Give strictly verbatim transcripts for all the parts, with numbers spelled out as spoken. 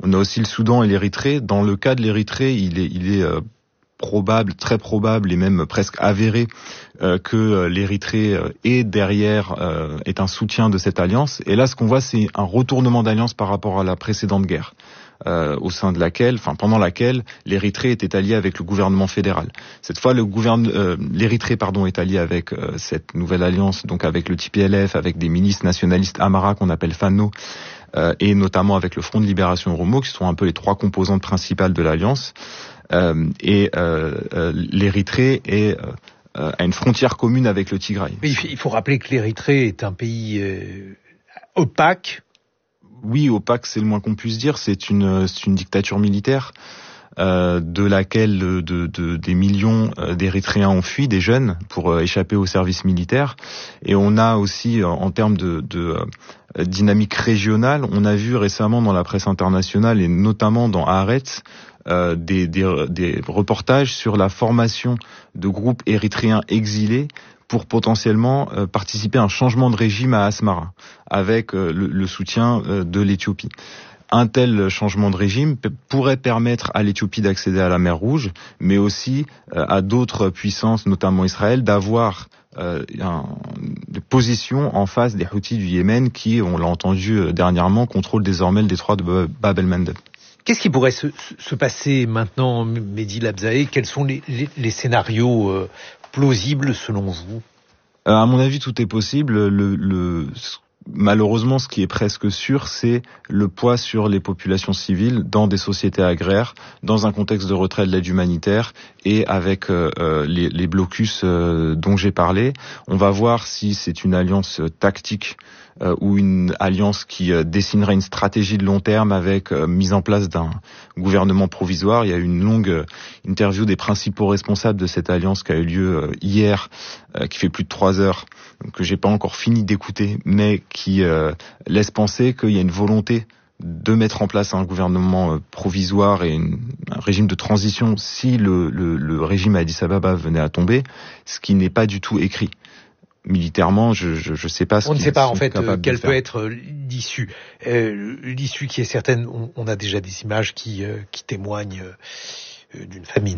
On a aussi le Soudan et l'Érythrée. Dans le cas de l'Érythrée, il est, il est euh, probable, très probable et même presque avéré euh, que l'Érythrée euh, est derrière, euh, est un soutien de cette alliance. Et là, ce qu'on voit, c'est un retournement d'alliance par rapport à la précédente guerre. Euh, au sein de laquelle, enfin pendant laquelle l'Érythrée était alliée avec le gouvernement fédéral. Cette fois, le gouverne, euh, l'Érythrée pardon est alliée avec euh, cette nouvelle alliance, donc avec le T P L F, avec des milices nationalistes Amara qu'on appelle Fano, euh, et notamment avec le Front de Libération Oromo, qui sont un peu les trois composantes principales de l'alliance. Euh, et euh, euh, l'Érythrée est euh, à une frontière commune avec le Tigray. Il faut rappeler que l'Érythrée est un pays euh, opaque. Oui, opaque, c'est le moins qu'on puisse dire. C'est une, c'est une dictature militaire euh, de laquelle de, de, de, des millions d'Érythréens ont fui, des jeunes, pour euh, échapper au service militaire. Et on a aussi, en, en termes de, de euh, dynamique régionale, on a vu récemment dans la presse internationale et notamment dans Haaretz, euh, des, des, des reportages sur la formation de groupes érythréens exilés pour potentiellement euh, participer à un changement de régime à Asmara, avec euh, le, le soutien euh, de l'Éthiopie. Un tel changement de régime p- pourrait permettre à l'Éthiopie d'accéder à la mer Rouge, mais aussi euh, à d'autres puissances, notamment Israël, d'avoir euh, un, des positions en face des Houthis du Yémen qui, on l'a entendu euh, dernièrement, contrôlent désormais le détroit de Bab el-Mandeb. Qu'est-ce qui pourrait se, se passer maintenant, Mehdi Labzaé? Quels sont les, les, les scénarios euh, plausibles selon vous? euh, À mon avis, tout est possible. Le, le, malheureusement, ce qui est presque sûr, c'est le poids sur les populations civiles dans des sociétés agraires, dans un contexte de retrait de l'aide humanitaire et avec euh, les, les blocus euh, dont j'ai parlé. On va voir si c'est une alliance tactique Euh, ou une alliance qui euh, dessinerait une stratégie de long terme avec euh, mise en place d'un gouvernement provisoire. Il y a eu une longue euh, interview des principaux responsables de cette alliance qui a eu lieu euh, hier, euh, qui fait plus de trois heures, que j'ai pas encore fini d'écouter, mais qui euh, laisse penser qu'il y a une volonté de mettre en place un gouvernement euh, provisoire et une, un régime de transition si le, le, le régime à Addis Ababa venait à tomber, ce qui n'est pas du tout écrit. Militairement, je je je sais pas ce on ne sait pas en fait euh, quelle peut être l'issue. Euh, l'issue qui est certaine, on, on a déjà des images qui euh, qui témoignent euh, d'une famine.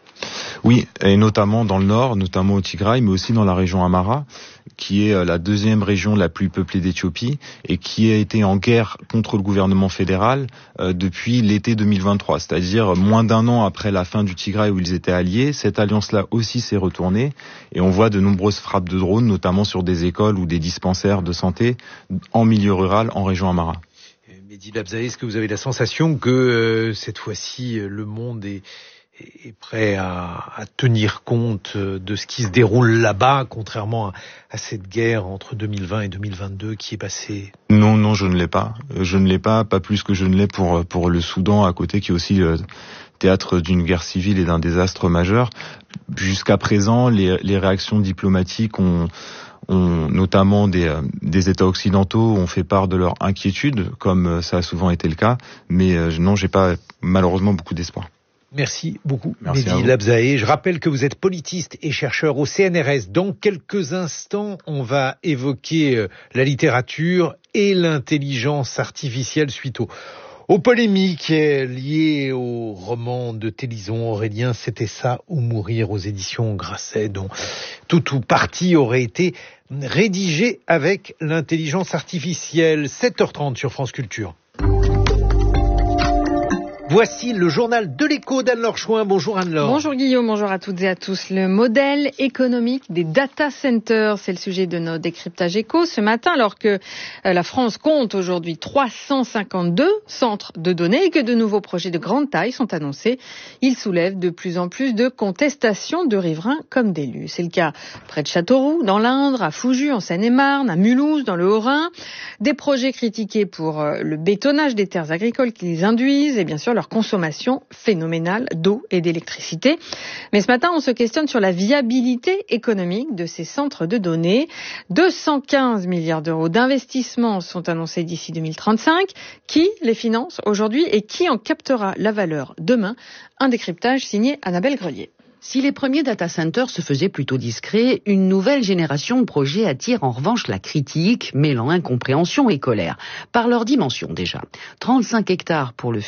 Oui, et notamment dans le nord, notamment au Tigray, mais aussi dans la région Amara, qui est la deuxième région la plus peuplée d'Éthiopie et qui a été en guerre contre le gouvernement fédéral euh, depuis l'été deux mille vingt-trois, c'est-à-dire moins d'un an après la fin du Tigray où ils étaient alliés. Cette alliance-là aussi s'est retournée et on voit de nombreuses frappes de drones, notamment sur des écoles ou des dispensaires de santé en milieu rural en région Amara. Mehdi Labzaé, est-ce que vous avez la sensation que euh, cette fois-ci le monde est est prêt à, à tenir compte de ce qui se déroule là-bas, contrairement à, à cette guerre entre deux mille vingt et deux mille vingt-deux qui est passée? Non, non, je ne l'ai pas. Je ne l'ai pas, pas plus que je ne l'ai pour pour le Soudan à côté, qui est aussi euh, théâtre d'une guerre civile et d'un désastre majeur. Jusqu'à présent, les, les réactions diplomatiques ont ont notamment des, euh, des États occidentaux ont fait part de leur inquiétude, comme ça a souvent été le cas. Mais euh, non, j'ai pas malheureusement beaucoup d'espoir. Merci beaucoup, Mehdi Labzaé. Je rappelle que vous êtes politiste et chercheur au C N R S. Dans quelques instants, on va évoquer la littérature et l'intelligence artificielle suite aux, aux polémiques liées au roman de Télisson Aurélien, C'était ça ou mourir aux éditions Grasset, dont tout ou partie aurait été rédigé avec l'intelligence artificielle. sept heures trente sur France Culture. Voici le journal de l'écho d'Anne-Laure Chouin. Bonjour Anne-Laure. Bonjour Guillaume, bonjour à toutes et à tous. Le modèle économique des data centers, c'est le sujet de nos décryptages écho ce matin, alors que la France compte aujourd'hui trois cent cinquante-deux centres de données et que de nouveaux projets de grande taille sont annoncés. Ils soulèvent de plus en plus de contestations de riverains comme d'élus. C'est le cas près de Châteauroux, dans l'Indre, à Foujus, en Seine-et-Marne, à Mulhouse, dans le Haut-Rhin. Des projets critiqués pour le bétonnage des terres agricoles qu'ils induisent et bien sûr leur consommation phénoménale d'eau et d'électricité. Mais ce matin, on se questionne sur la viabilité économique de ces centres de données. deux cent quinze milliards d'euros d'investissement sont annoncés d'ici deux mille trente-cinq. Qui les finance aujourd'hui et qui en captera la valeur demain? Un décryptage signé Annabelle Grelier. Si les premiers data centers se faisaient plutôt discrets, une nouvelle génération de projets attire en revanche la critique, mêlant incompréhension et colère. Par leur dimension déjà. trente-cinq hectares pour le